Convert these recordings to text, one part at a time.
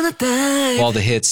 All the hits,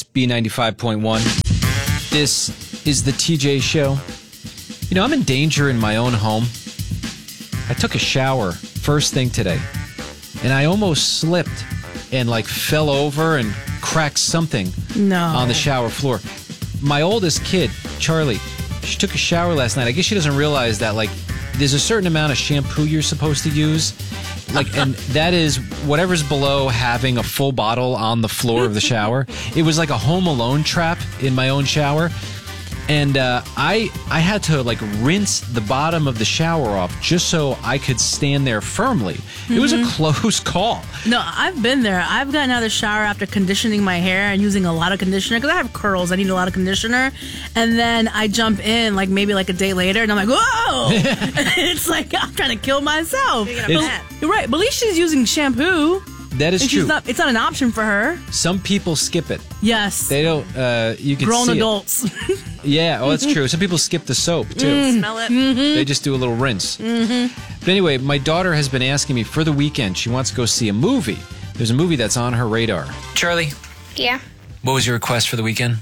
B95.1. This is the TJ Show. You know, I'm in danger in my own home. I took a shower first thing today, and I almost slipped and fell over and cracked something on the shower floor. My oldest kid, Charlie, she took a shower last night. I guess she doesn't realize that there's a certain amount of shampoo you're supposed to use. And that is whatever's below having a full bottle on the floor of the shower. It was like a Home Alone trap in my own shower. And I had to rinse the bottom of the shower off just so I could stand there firmly. It was a close call. No, I've been there. I've gotten out of the shower after conditioning my hair and using a lot of conditioner because I have curls. I need a lot of conditioner. And then I jump in maybe a day later and I'm like, whoa! It's like I'm trying to kill myself. You're right. But at least she's using shampoo. That is true. It's not an option for her. Some people skip it. Yes. They don't, you can Grown see adults. Yeah, that's true. Some people skip the soap, too. Smell it. They just do a little rinse. But anyway, my daughter has been asking me for the weekend. She wants to go see a movie. There's a movie that's on her radar. Charlie? Yeah? What was your request for the weekend?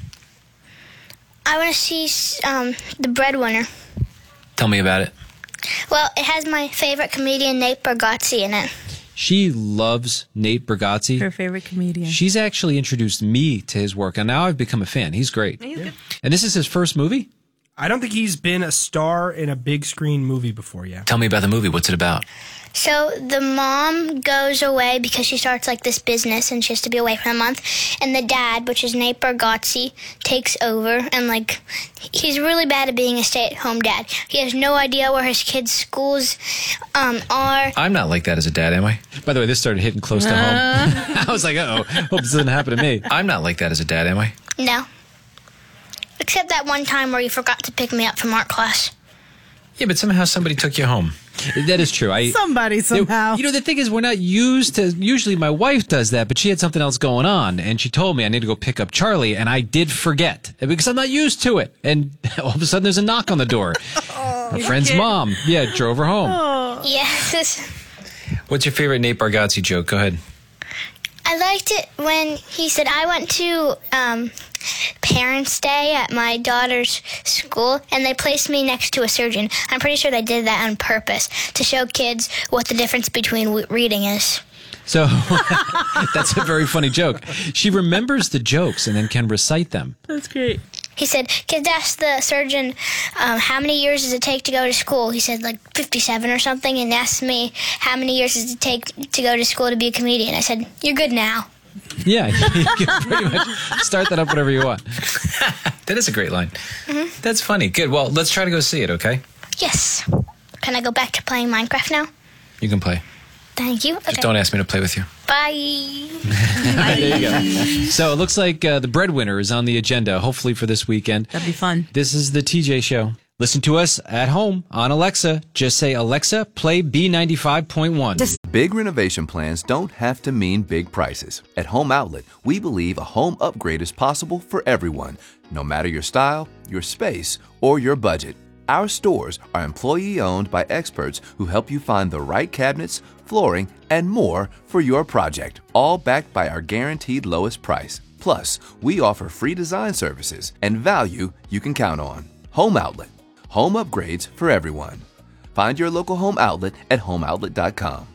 I want to see The Breadwinner. Tell me about it. Well, it has my favorite comedian, Nate Bargatze, in it. She loves Nate Bargatze. Her favorite comedian. She's actually introduced me to his work, and now I've become a fan. He's great. He's good. And this is his first movie? I don't think he's been a star in a big screen movie before yet. Tell me about the movie. What's it about? So the mom goes away because she starts this business and she has to be away for a month. And the dad, which is Nate Bargatze, takes over and he's really bad at being a stay-at-home dad. He has no idea where his kids' schools are. I'm not like that as a dad, am I? By the way, this started hitting close to home. I was like, uh-oh, hope this doesn't happen to me. I'm not like that as a dad, am I? No. Except that one time where you forgot to pick me up from art class. Yeah, but somehow somebody took you home. That is true. Somebody somehow. The thing is, we're not used to, usually my wife does that, but she had something else going on, and she told me I need to go pick up Charlie, and I did forget, because I'm not used to it. And all of a sudden, there's a knock on the door. Her friend's mom, drove her home. Yes. What's your favorite Nate Bargatze joke? Go ahead. I liked it when he said, I went to Parents' Day at my daughter's school, and they placed me next to a surgeon. I'm pretty sure they did that on purpose to show kids what the difference between reading is. So that's a very funny joke. She remembers the jokes and then can recite them. That's great. He said, kids asked the surgeon, how many years does it take to go to school? He said, 57 or something, and asked me, how many years does it take to go to school to be a comedian? I said, you're good now. Yeah, you can pretty much start that up whatever you want. That is a great line. That's funny. Good. Well, let's try to go see it, okay? Yes. Can I go back to playing Minecraft now? You can play. Thank you. Okay. Just don't ask me to play with you. Bye. There you go. So it looks like The Breadwinner is on the agenda, hopefully for this weekend. That'd be fun. This is the TJ Show. Listen to us at home on Alexa. Just say, Alexa, play B95.1. Big renovation plans don't have to mean big prices. At Home Outlet, we believe a home upgrade is possible for everyone, no matter your style, your space, or your budget. Our stores are employee-owned by experts who help you find the right cabinets, flooring, and more for your project, all backed by our guaranteed lowest price. Plus, we offer free design services and value you can count on. Home Outlet. Home upgrades for everyone. Find your local Home Outlet at homeoutlet.com.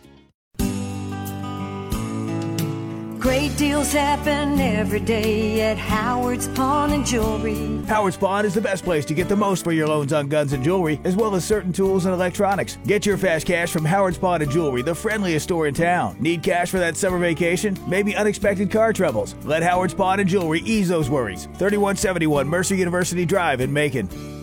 Great deals happen every day at Howard's Pawn and Jewelry. Howard's Pawn is the best place to get the most for your loans on guns and jewelry, as well as certain tools and electronics. Get your fast cash from Howard's Pawn and Jewelry, the friendliest store in town. Need cash for that summer vacation? Maybe unexpected car troubles? Let Howard's Pawn and Jewelry ease those worries. 3171 Mercer University Drive in Macon.